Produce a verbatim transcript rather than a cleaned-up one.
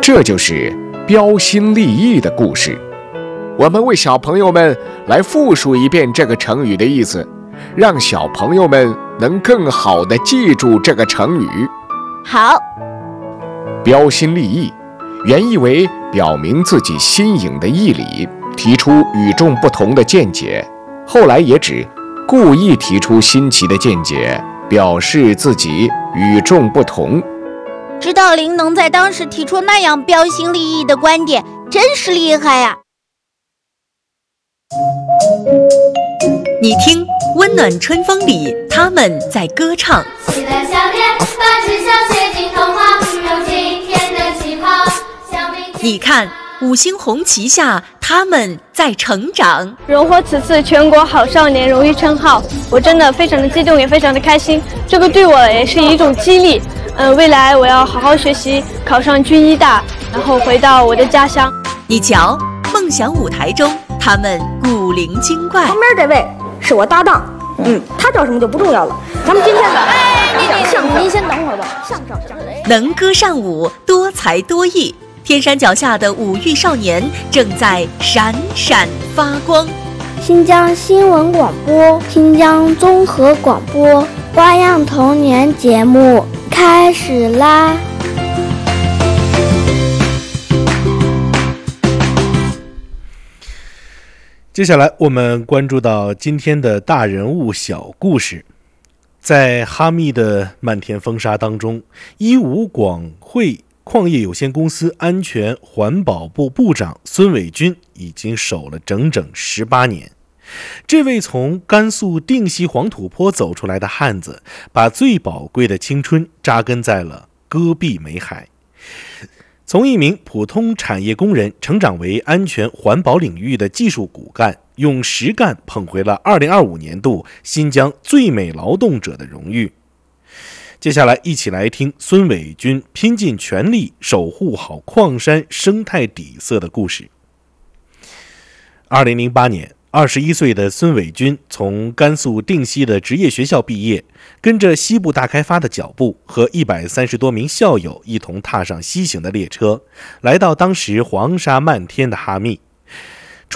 这就是标新立异的故事。我们为小朋友们来复述一遍这个成语的意思，让小朋友们能更好地记住这个成语。 好， 标新立异原意为表明自己新颖的义理，提出与众不同的见解，后来也指故意提出新奇的见解，表示自己与众不同。 知道林能在当时提出那样标新立异的观点，真是厉害呀！ 你听，温暖春风里，他们在歌唱。 喜乐笑脸，把志向写进童话，用今天的气泡。 你看，五星红旗下，他们在成长。 荣获此次全国好少年荣誉称号，我真的非常的激动，也非常的开心。这个对我也是一种激励。嗯、呃，未来我要好好学习，考上军医大，然后回到我的家乡。 你瞧，梦想舞台中，他们古灵精怪。 旁边这位是我搭档，嗯，他叫什么就不重要了。咱们今天的哎，您相声， 您先等会儿吧。 相声，相声， 能歌善舞，多才多艺。天山脚下的五育少年正在闪闪发光。 新疆新闻广播，新疆综合广播，花样童年节目开始啦！ 接下来我们关注到今天的大人物小故事。在哈密的漫天风沙当中，伊吾广汇矿业有限公司安全环保部部长孙伟军已经守了整整十八年。这位从甘肃定西黄土坡走出来的汉子，把最宝贵的青春扎根在了戈壁美海，从一名普通产业工人成长为安全环保领域的技术骨干，用实干捧回了二零二五年度新疆最美劳动者的荣誉。接下来一起来听孙伟军拼尽全力守护好矿山生态底色的故事。二零零八年，二十一岁的孙伟军从甘肃定西的职业学校毕业，跟着西部大开发的脚步，和一百三十多名校友一同踏上西行的列车，来到当时黄沙漫天的哈密。